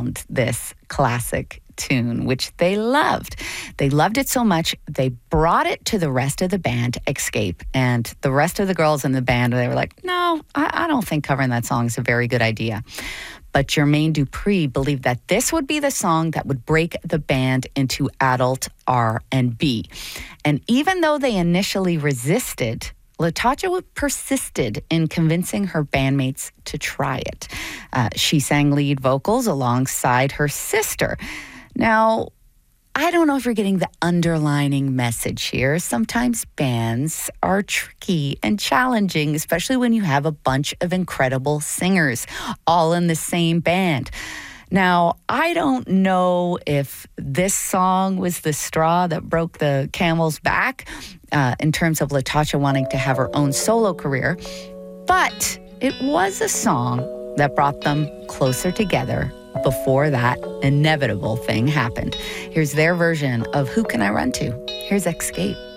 found this classic tune, which they loved. They loved it so much, they brought it to the rest of the band, Escape. And the rest of the girls in the band, they were like, no, I don't think covering that song is a very good idea. But Jermaine Dupri believed that this would be the song that would break the band into adult R&B. And even though they initially resisted, LaTocha persisted in convincing her bandmates to try it. She sang lead vocals alongside her sister. Now, I don't know if you're getting the underlining message here. Sometimes bands are tricky and challenging, especially when you have a bunch of incredible singers all in the same band. Now, I don't know if this song was the straw that broke the camel's back in terms of LaTocha wanting to have her own solo career, but it was a song that brought them closer together before that inevitable thing happened. Here's their version of Who Can I Run To? Here's Escape.